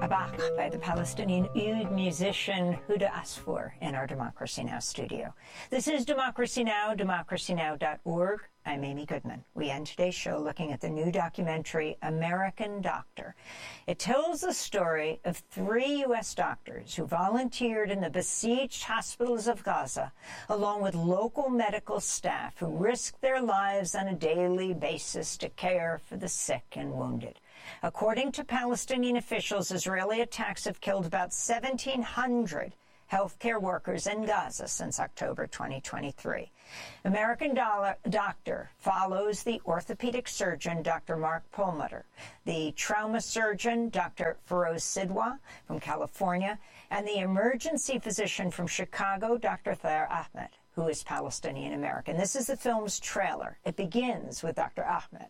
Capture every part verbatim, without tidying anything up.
Abaq by the Palestinian oud musician Huda Asfour in our Democracy Now! Studio. This is Democracy Now!, democracy now dot org. I'm Amy Goodman. We end today's show looking at the new documentary, American Doctor. It tells the story of three U S doctors who volunteered in the besieged hospitals of Gaza, along with local medical staff who risked their lives on a daily basis to care for the sick and wounded. According to Palestinian officials, Israeli attacks have killed about seventeen hundred healthcare workers in Gaza since October twenty twenty-three. American Dollar, Doctor follows the orthopedic surgeon, Doctor Mark Perlmutter, the trauma surgeon, Doctor Feroz Sidwa from California, and the emergency physician from Chicago, Doctor Thaer Ahmed, who is Palestinian-American. This is the film's trailer. It begins with Doctor Ahmed.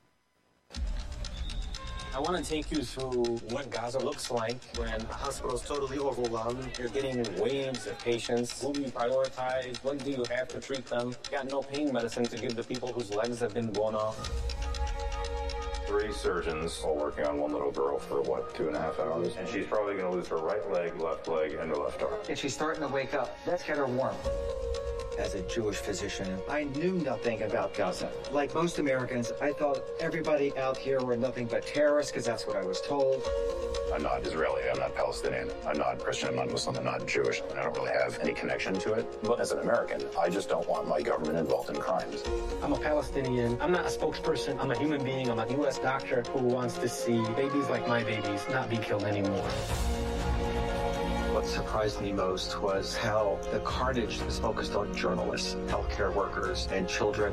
I want to take you through what Gaza looks like when a hospital is totally overwhelmed. You're getting waves of patients. Who do you prioritize? When do you have to treat them? You got no pain medicine to give the people whose legs have been blown off. Three surgeons all working on one little girl for, what, two and a half hours? And she's probably going to lose her right leg, left leg, and her left arm. And she's starting to wake up. Let's get her warm. As a Jewish physician, I knew nothing about Gaza. Like most Americans, I thought everybody out here were nothing but terrorists, because that's what I was told. I'm not Israeli, I'm not Palestinian, I'm not Christian, I'm not Muslim, I'm not Jewish, and I don't really have any connection to it. But as an American, I just don't want my government involved in crimes. I'm a Palestinian. I'm not a spokesperson. I'm a human being. I'm a U S doctor who wants to see babies like my babies not be killed anymore. What surprised me most was how the carnage is focused on journalists, healthcare workers, and children.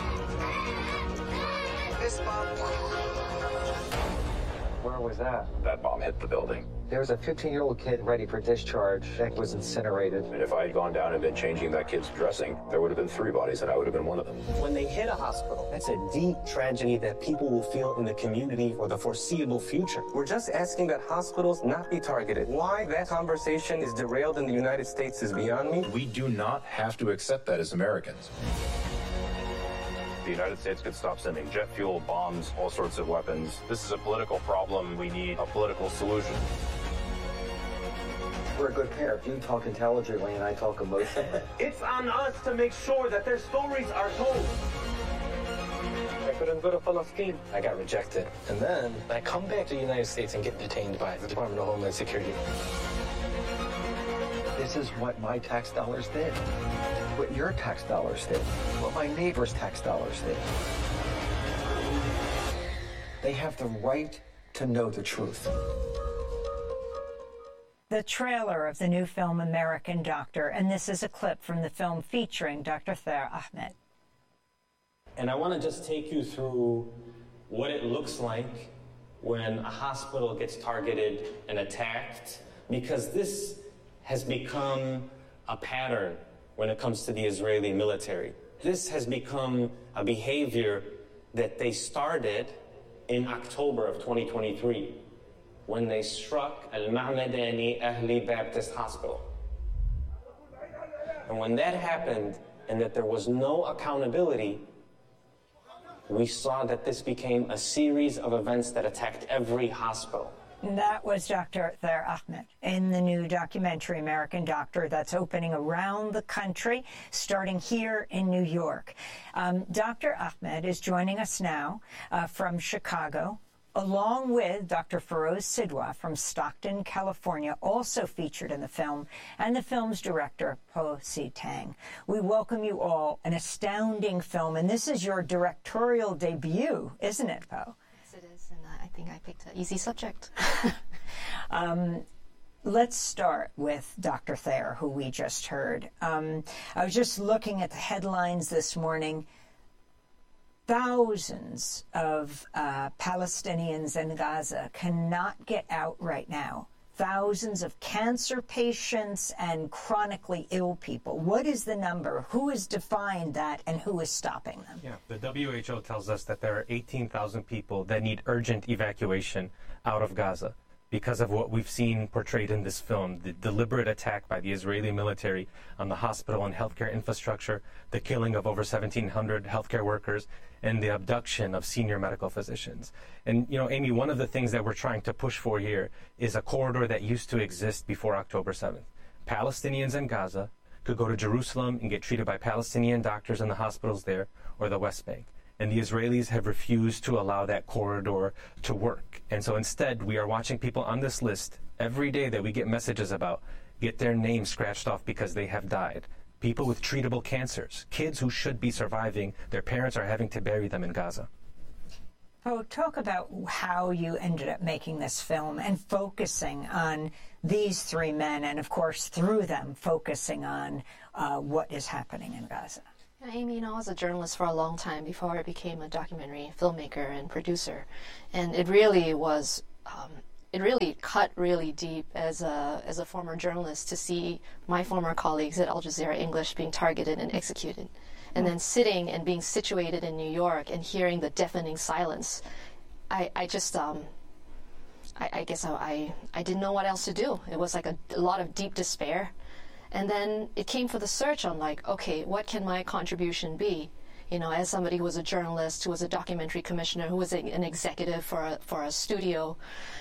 This bomb. Where was that? That bomb hit the building. There was a fifteen-year-old kid ready for discharge that was incinerated. And if I had gone down and been changing that kid's dressing, there would have been three bodies, and I would have been one of them. When they hit a hospital, that's a deep tragedy that people will feel in the community for the foreseeable future. We're just asking that hospitals not be targeted. Why that conversation is derailed in the United States is beyond me. We do not have to accept that as Americans. The United States could stop sending jet fuel, bombs, all sorts of weapons. This is a political problem. We need a political solution. We're a good pair. You talk intelligently and I talk emotionally. It's on us to make sure that their stories are told. I couldn't go to Palestine. I got rejected. And then I come back to the United States and get detained by the Department of Homeland Security. This is what my tax dollars did. What your tax dollars did. What my neighbor's tax dollars did. They have the right to know the truth. The trailer of the new film American Doctor, and this is a clip from the film featuring Doctor Thaer Ahmed. And I want to just take you through what it looks like when a hospital gets targeted and attacked, because this has become a pattern when it comes to the Israeli military. This has become a behavior that they started in October of twenty twenty-three. When they struck Al-Ma'madani Ahli Baptist Hospital. And when that happened, and that there was no accountability, we saw that this became a series of events that attacked every hospital. That was Doctor Thaer Ahmed in the new documentary American Doctor that's opening around the country, starting here in New York. Um, Doctor Ahmed is joining us now uh, from Chicago, along with Doctor Feroz Sidwa from Stockton, California, also featured in the film, and the film's director, Po Si Tang. We welcome you all. An astounding film, and this is your directorial debut, isn't it, Po? Yes, it is, and uh, I think I picked an easy subject. um, Let's start with Doctor Thaer, who we just heard. Um, I was just looking at the headlines this morning. Thousands of uh, Palestinians in Gaza cannot get out right now. Thousands of cancer patients and chronically ill people. What is the number? Who has defined that, and who is stopping them? Yeah, the W H O tells us that there are eighteen thousand people that need urgent evacuation out of Gaza. because of what we've seen portrayed in this film, the deliberate attack by the Israeli military on the hospital and healthcare infrastructure, the killing of over seventeen hundred healthcare workers, and the abduction of senior medical physicians. And, you know, Amy, one of the things that we're trying to push for here is a corridor that used to exist before October seventh. Palestinians in Gaza could go to Jerusalem and get treated by Palestinian doctors in the hospitals there, or the West Bank. And the Israelis have refused to allow that corridor to work. And so instead, we are watching people on this list every day that we get messages about get their names scratched off because they have died. People with treatable cancers, kids who should be surviving, their parents are having to bury them in Gaza. Oh, talk about how you ended up making this film and focusing on these three men and, of course, through them, focusing on uh, what is happening in Gaza. Amy, you know, I was a journalist for a long time before I became a documentary filmmaker and producer. And it really was, um, it really cut really deep as a, as a former journalist to see my former colleagues at Al Jazeera English being targeted and executed. And then sitting and being situated in New York and hearing the deafening silence, I, I just, um, I, I guess I, I, I didn't know what else to do. It was like a, a lot of deep despair. And then it came for the search on like, okay, what can my contribution be? You know, as somebody who was a journalist, who was a documentary commissioner, who was a, an executive for a, for a studio.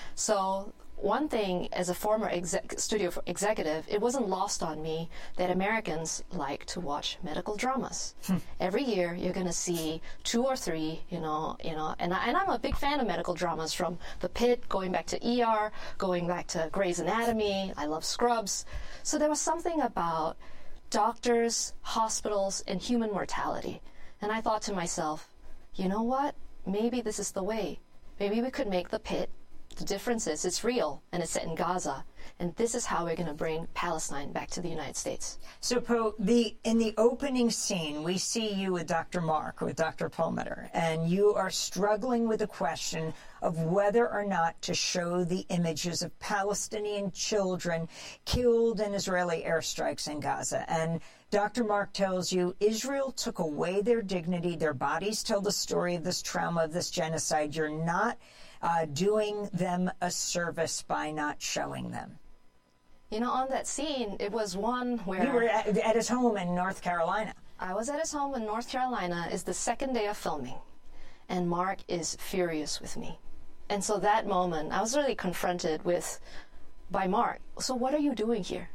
So one thing, as a former exec, studio executive, it wasn't lost on me that Americans like to watch medical dramas. Hmm. Every year, you're going to see two or three, you know, you know, and, I, and I'm a big fan of medical dramas, from The Pit, going back to E R, going back to Grey's Anatomy. I love Scrubs. So there was something about doctors, hospitals, and human mortality. And I thought to myself, you know what? Maybe this is the way. Maybe we could make The Pit. The difference is it's real, and it's set in Gaza, and this is how we're going to bring Palestine back to the United States. So, Po, the, in the opening scene, we see you with Doctor Mark, with Doctor Perlmutter, and you are struggling with the question of whether or not to show the images of Palestinian children killed in Israeli airstrikes in Gaza. And Doctor Mark tells you Israel took away their dignity. Their bodies tell the story of this trauma, of this genocide. You're not Uh, doing them a service by not showing them. You know, on that scene, it was one where... You were at, at his home in North Carolina. I was at his home in North Carolina. It's the second day of filming, and Mark is furious with me. And so that moment, I was really confronted with, by Mark, so what are you doing here?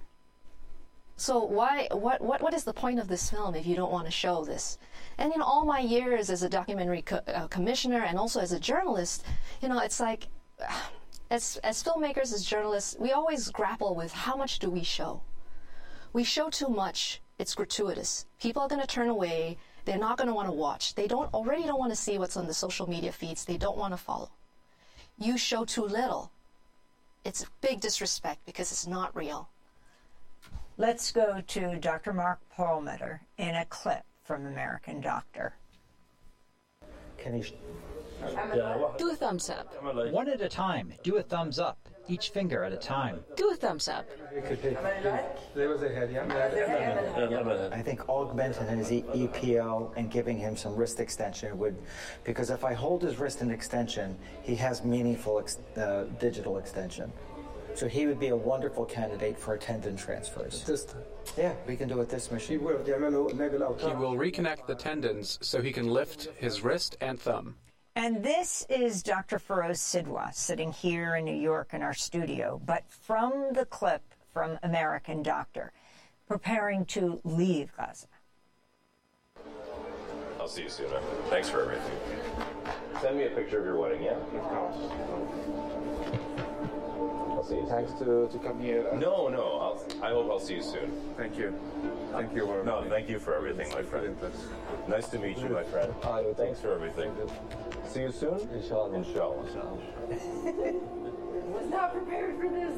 So why, what, what, what is the point of this film if you don't want to show this? And, you know, all my years as a documentary co uh, commissioner and also as a journalist, you know, it's like, as, as filmmakers, as journalists, we always grapple with how much do we show? We show too much, it's gratuitous. People are going to turn away. They're not going to want to watch. They don't already don't want to see what's on the social media feeds. They don't want to follow. You show too little. It's a big disrespect because it's not real. Let's go to Doctor Mark Perlmutter in a clip from American Doctor. Can you... Do a thumbs up. One at a time. Do a thumbs up. Each finger at a time. Do a thumbs up. I think augmenting his E P O and giving him some wrist extension would, because if I hold his wrist in extension, he has meaningful ex, uh, digital extension. So he would be a wonderful candidate for tendon transfers. Yeah, we can do it this machine. He will reconnect the tendons so he can lift his wrist and thumb. And this is Doctor Feroz Sidwa sitting here in New York in our studio, but from the clip from American Doctor, preparing to leave Gaza. I'll see you soon. Thanks for everything. Send me a picture of your wedding, yeah? I'll see you soon. Thanks to, to come here. No, no, I'll, I hope I'll see you soon. Thank you. Thank you very much. No, thank you for everything, my friend. Nice to meet you, my friend. Thanks for everything. See you soon? Inshallah. Inshallah. Was not prepared for this.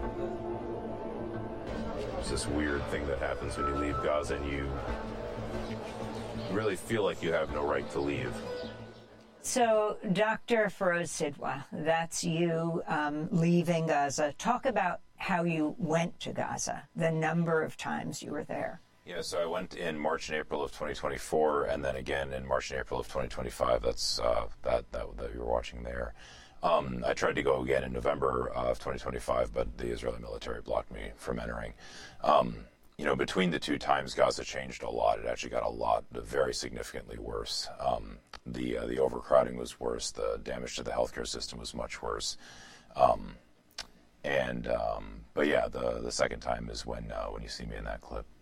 It's this weird thing that happens when you leave Gaza and you really feel like you have no right to leave. So, Doctor Feroz Sidwa, that's you um, leaving Gaza. Talk about how you went to Gaza, the number of times you were there. Yeah, so I went in March and April of twenty twenty-four, and then again in March and April of twenty twenty-five. That's uh, that, that that you were watching there. Um, I tried to go again in November of twenty twenty-five, but the Israeli military blocked me from entering. Um, you know, between the two times, Gaza changed a lot. It actually got a lot, very significantly worse. Um, the uh, the overcrowding was worse. The damage to the healthcare system was much worse. Um, and um, but yeah, the the second time is when uh, when you see me in that clip.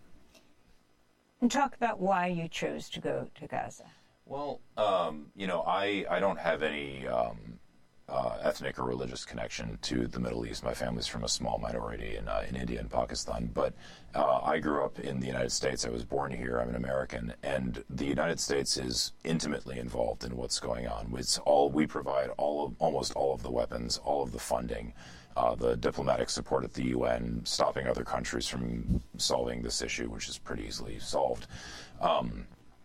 And talk about why you chose to go to Gaza. Well, um, you know, I I don't have any um, uh, ethnic or religious connection to the Middle East. My family's from a small minority in uh, in India and Pakistan, but uh, I grew up in the United States. I was born here. I'm an American, and the United States is intimately involved in what's going on. It's all we provide all of almost all of the weapons, all of the funding. Uh, the diplomatic support at the U N, stopping other countries from solving this issue, which is pretty easily solved. Um,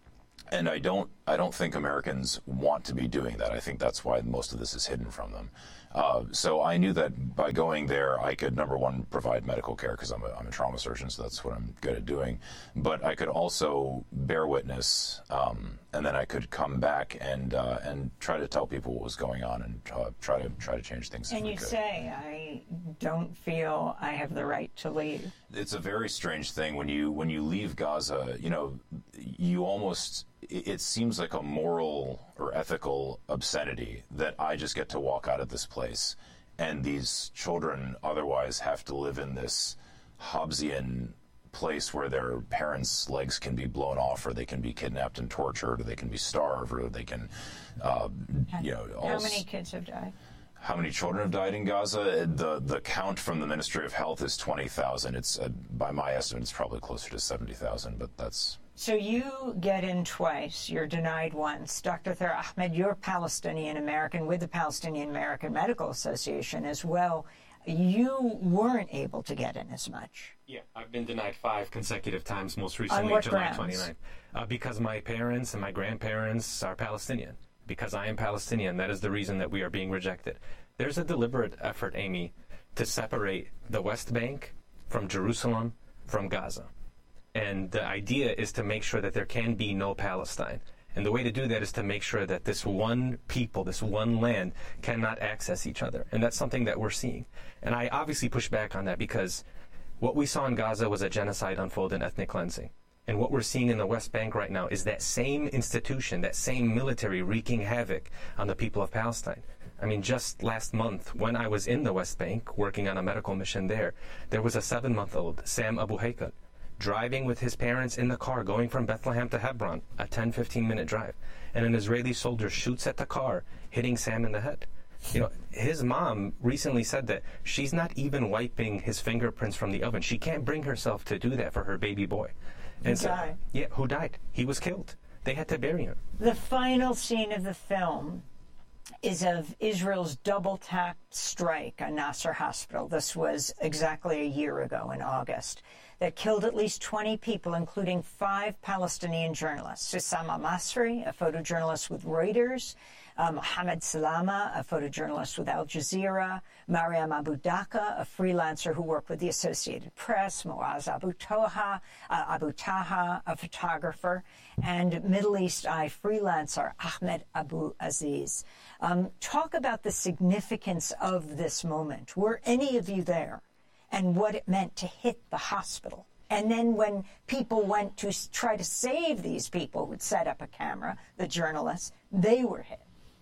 and I don't, I don't think Americans want to be doing that. I think that's why most of this is hidden from them. Uh, so I knew that by going there, I could, number one, provide medical care because I'm a, I'm a trauma surgeon, so that's what I'm good at doing. But I could also bear witness, um, and then I could come back and uh, and try to tell people what was going on and uh, try to try to change things. And you say, I don't feel I have the right to leave. It's a very strange thing when you when you leave Gaza. You know, you almost. It seems like a moral or ethical obscenity that I just get to walk out of this place and these children otherwise have to live in this Hobbesian place where their parents' legs can be blown off, or they can be kidnapped and tortured, or they can be starved, or they can, uh, you know. How many kids have died? How many children have died in Gaza? The the count from the Ministry of Health is twenty thousand. It's uh, by my estimate, it's probably closer to seventy thousand, but that's. So you get in twice. You're denied once. Doctor Thaer Ahmed, you're Palestinian-American with the Palestinian-American Medical Association as well. You weren't able to get in as much. Yeah, I've been denied five consecutive times, most recently On what July grounds? twenty-ninth. Uh, because my parents and my grandparents are Palestinian. Because I am Palestinian, that is the reason that we are being rejected. There's a deliberate effort, Amy, to separate the West Bank from Jerusalem, from Gaza. And the idea is to make sure that there can be no Palestine. And the way to do that is to make sure that this one people, this one land, cannot access each other. And that's something that we're seeing. And I obviously push back on that because what we saw in Gaza was a genocide unfold in ethnic cleansing. And what we're seeing in the West Bank right now is that same institution, that same military wreaking havoc on the people of Palestine. I mean, just last month, when I was in the West Bank working on a medical mission there, there was a seven-month-old, Sam Abu Haykal, driving with his parents in the car, going from Bethlehem to Hebron, a ten, fifteen minute drive. And an Israeli soldier shoots at the car, hitting Sam in the head. You know, his mom recently said that she's not even wiping his fingerprints from the oven. She can't bring herself to do that for her baby boy. And Who so, died? Yeah, who died? He was killed. They had to bury him. The final scene of the film is of Israel's double-tacked strike on Nasser Hospital. This was exactly a year ago in August. That killed at least twenty people, including five Palestinian journalists. Hussam al-Masri, a photojournalist with Reuters, uh, Mohammed Salama, a photojournalist with Al Jazeera, Mariam Abu Daqqa, a freelancer who worked with the Associated Press, Moaz Abu Toha, uh, Abu Taha, a photographer, and Middle East Eye freelancer Ahmed Abu Aziz. Um, talk about the significance of this moment. Were any of you there? And what it meant to hit the hospital. And then when people went to try to save these people who'd set up a camera, the journalists, they were hit.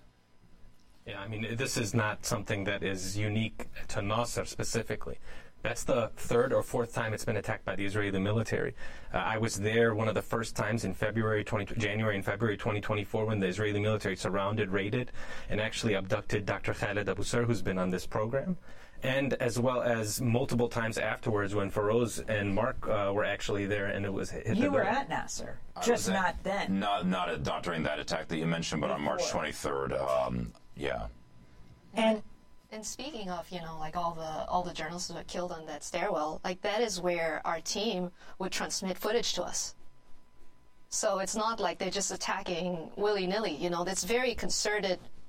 Yeah, I mean, this is not something that is unique to Nasser specifically. That's the third or fourth time it's been attacked by the Israeli military. Uh, I was there one of the first times in February, twenty, January and February twenty twenty-four when the Israeli military surrounded, raided, and actually abducted Doctor Khaled Abu Ser, who's been on this program. And as well as multiple times afterwards when Feroz and Mark uh, were actually there and it was hit. You the were building. at Nasser, I just was at- not then. Not not not during that attack that you mentioned, but on March twenty-third. Um, yeah. And And speaking of, you know, like all the all the journalists who were killed on that stairwell, like that is where our team would transmit footage to us. So it's not like they're just attacking willy-nilly, you know, that's very concerted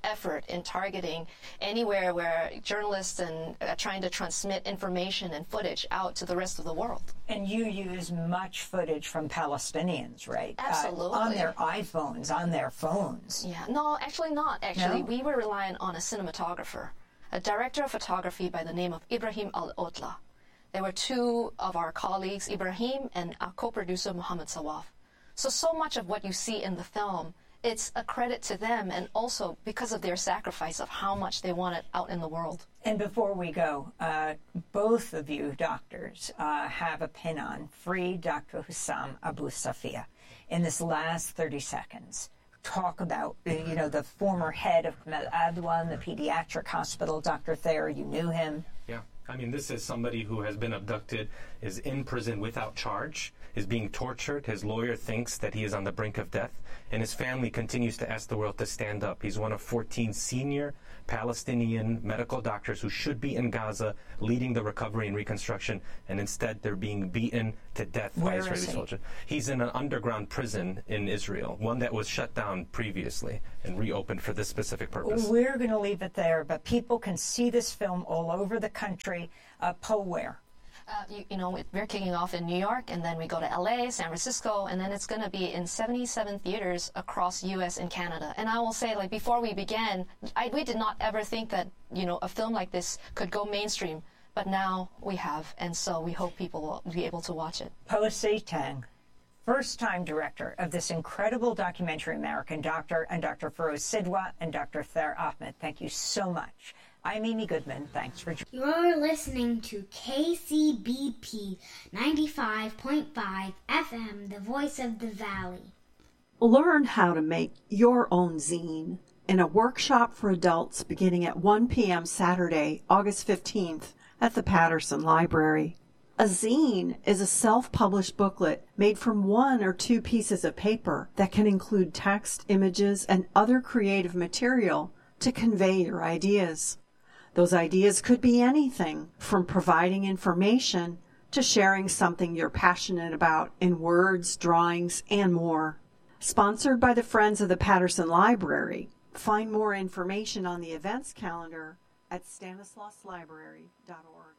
effort in targeting anywhere where journalists and uh, trying to transmit information and footage out to the rest of the world. And you use much footage from Palestinians, right? Absolutely. Uh, on their iPhones, on their phones. Yeah, no, actually not. Actually, No? we were relying on a cinematographer, a director of photography by the name of Ibrahim Al-Otla. There were two of our colleagues, Ibrahim and our co-producer, Mohammed Sawaf. So, so much of what you see in the film, it's a credit to them, and also because of their sacrifice of how much they want it out in the world. And before we go, uh, both of you doctors uh, have a pin on Free Doctor Hussam Abu Safia. In this last thirty seconds, talk about, you know, the former head of Kamal Adwan, the pediatric hospital, Doctor Thayer, you knew him. Yeah. I mean, this is somebody who has been abducted, is in prison without charge, is being tortured. His lawyer thinks that he is on the brink of death, and his family continues to ask the world to stand up. He's one of fourteen senior Palestinian medical doctors who should be in Gaza leading the recovery and reconstruction, and instead they're being beaten to death Where by is Israeli he? soldiers. He's in an underground prison in Israel, one that was shut down previously and reopened for this specific purpose. We're going to leave it there, but people can see this film all over the country. Uh, Poe, where? Uh, you, you know, we're kicking off in New York, and then we go to L A, San Francisco, and then it's going to be in seventy-seven theaters across U S and Canada. And I will say, like, before we began, I, we did not ever think that, you know, a film like this could go mainstream, but now we have, and so we hope people will be able to watch it. Po Se Tang, first-time director of this incredible documentary, American Doctor, and Doctor Feroz Sidwa and Doctor Thayer Ahmed. Thank you so much. I'm Amy Goodman. Thanks for joining. You're listening to K C B P ninety-five point five F M, the voice of the valley. Learn how to make your own zine in a workshop for adults beginning at one p.m. Saturday, August fifteenth at the Patterson Library. A zine is a self-published booklet made from one or two pieces of paper that can include text, images, and other creative material to convey your ideas. Those ideas could be anything from providing information to sharing something you're passionate about in words, drawings, and more. Sponsored by the Friends of the Patterson Library. Find more information on the events calendar at stanislaus library dot org.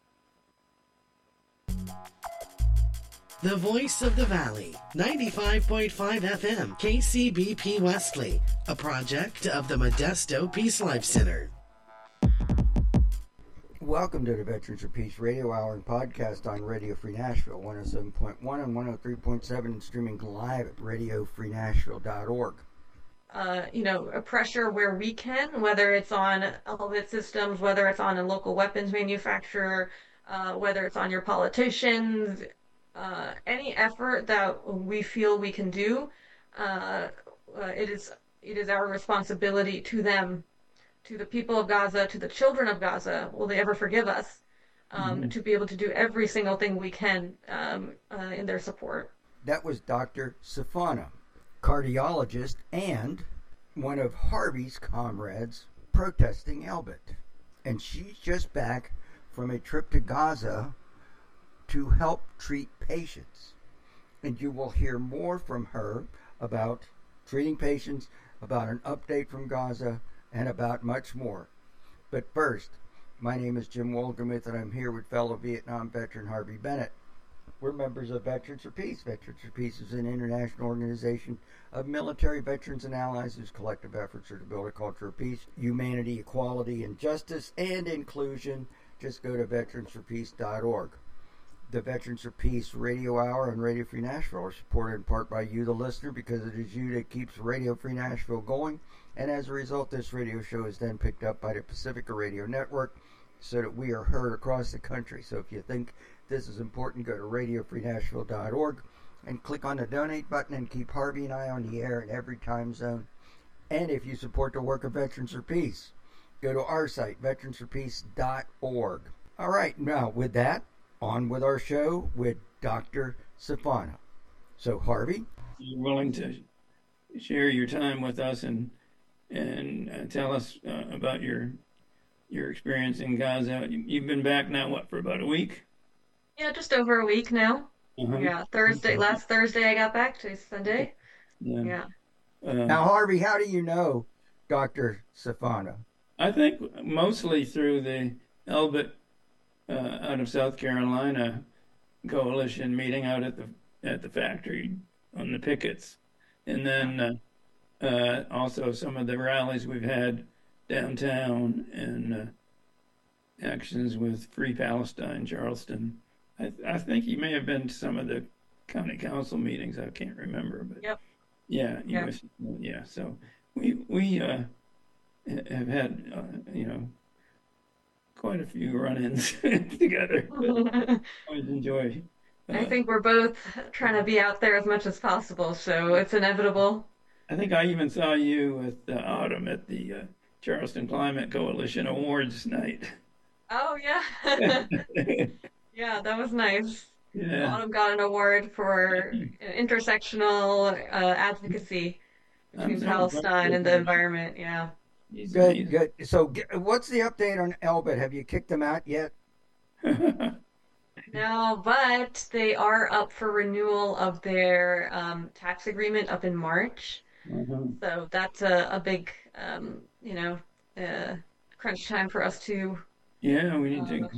The Voice of the Valley, ninety-five point five F M, K C B P Wesley, a project of the Modesto Peace Life Center. Welcome to the Veterans for Peace Radio Hour and podcast on Radio Free Nashville, one oh seven point one and one oh three point seven, and streaming live at radio free nashville dot org. Uh, you know, a pressure where we can, whether it's on Elbit Systems, whether it's on a local weapons manufacturer, uh, whether it's on your politicians, uh, any effort that we feel we can do, uh, uh, it is it is our responsibility to them, to the people of Gaza, to the children of Gaza, will they ever forgive us, um, mm-hmm. to be able to do every single thing we can um, uh, in their support. That was Doctor Safana, cardiologist and one of Harvey's comrades protesting Elbit. And she's just back from a trip to Gaza to help treat patients. And you will hear more from her about treating patients, about an update from Gaza, and about much more. But first, my name is Jim Wolgemuth, and I'm here with fellow Vietnam veteran Harvey Bennett. We're members of Veterans for Peace. Veterans for Peace is an international organization of military veterans and allies whose collective efforts are to build a culture of peace, humanity, equality, and justice, and inclusion. Just go to veterans for peace dot org. The Veterans for Peace Radio Hour and Radio Free Nashville are supported in part by you, the listener, because it is you that keeps Radio Free Nashville going. And as a result, this radio show is then picked up by the Pacifica Radio Network so that we are heard across the country. So if you think this is important, go to radio free nashville dot org and click on the donate button and keep Harvey and I on the air in every time zone. And if you support the work of Veterans for Peace, go to our site, veterans for peace dot org. All right, now with that, on with our show with Doctor Safana. So, Harvey? You're willing to share your time with us and and uh, tell us uh, about your your experience in Gaza. You've been back now, what, for about a week? Yeah, just over a week now. Uh-huh. Yeah, Thursday, Okay. last Thursday I got back. Today's Sunday. Yeah. Yeah. Uh, Now, Harvey, how do you know Doctor Safana? I think mostly through the Elbit uh, out of South Carolina coalition meeting out at the at the factory on the pickets, and then uh, uh, also some of the rallies we've had downtown and uh, actions with Free Palestine, Charleston. I, I think he may have been to some of the county council meetings. I can't remember, but yep. yeah, Yep. was, yeah. So we we uh, have had uh, you know quite a few run-ins together. Always enjoy. Uh, I think we're both trying to be out there as much as possible, so it's inevitable. I think I even saw you with uh, Autumn at the uh, Charleston Climate Coalition Awards night. Oh yeah, yeah, that was nice. Yeah. Autumn got an award for intersectional uh, advocacy between so Palestine and the grateful. environment. Yeah. He's Good, amazing. good. So, g- what's the update on Elbit? Have you kicked them out yet? No, but they are up for renewal of their um, tax agreement up in March. Mhm. So that's a, a big, um, you know, uh, crunch time for us to Yeah, we need to